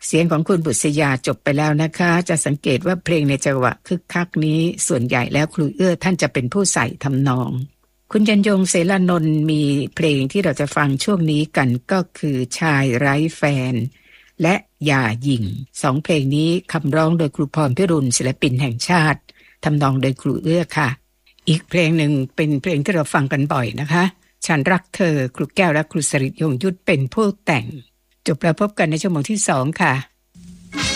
เสียงของคุณบุษยาจบไปแล้วนะคะจะสังเกตว่าเพลงในจังหวะคึกคักนี้ส่วนใหญ่แล้วครูเอื้อท่านจะเป็นผู้ใส่ทำนองคุณยันยงเสรานนท์มีเพลงที่เราจะฟังช่วงนี้กันก็คือชายไร้แฟนและอย่าหยิ่ง2เพลงนี้คำร้องโดยครูพรพิรุณศิลปินแห่งชาติทำนองโดยครูเอื้อค่ะอีกเพลงหนึ่งเป็นเพลงที่เราฟังกันบ่อยนะคะฉันรักเธอครูแก้วและครูสริตยงยุทธเป็นผู้แต่งจบแล้วพบกันในชั่วโมงที่2ค่ะ